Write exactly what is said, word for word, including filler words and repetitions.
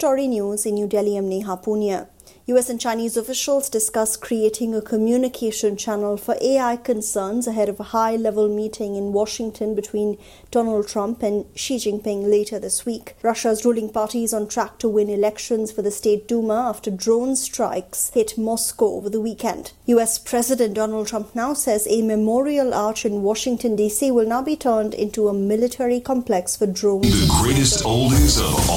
Story News in New Delhi, I'm Neha Punia. U S and Chinese officials discuss creating a communication channel for A I concerns ahead of a high-level meeting in Washington between Donald Trump and Xi Jinping later this week. Russia's ruling party is on track to win elections for the State Duma after drone strikes hit Moscow over the weekend. U S President Donald Trump now says a memorial arch in Washington, D C will now be turned into a military complex for drones. The greatest oldies of all.